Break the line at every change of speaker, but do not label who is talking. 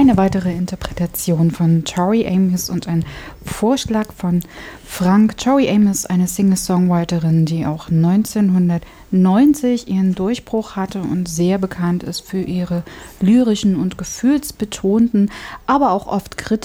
eine weitere Interpretation von Tori Amos und ein Vorschlag von Frank. Tori Amos, eine Singer-Songwriterin, die auch 1990 ihren Durchbruch hatte und sehr bekannt ist für ihre lyrischen und gefühlsbetonten, aber auch oft kritischen